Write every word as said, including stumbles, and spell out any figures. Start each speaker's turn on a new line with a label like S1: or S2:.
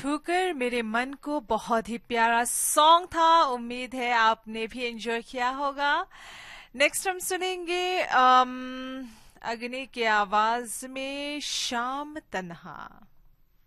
S1: छूकर मेरे मन को बहुत ही प्यारा सॉन्ग था। उम्मीद है आपने भी एंजॉय किया होगा। नेक्स्ट हम सुनेंगे अम, अग्नि की आवाज में शाम तन्हा।